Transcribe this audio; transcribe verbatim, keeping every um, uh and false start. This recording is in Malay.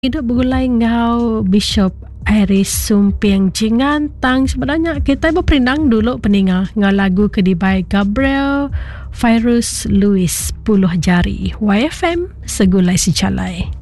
Hidup bergulai ngau Bishop Iris Sumpiang Jingan tang sebenarnya kita berperindang dulu peninga ngau lagu Kedibai Gabriel Virus Louis Puluh Jari Y F M Segulai Secalai.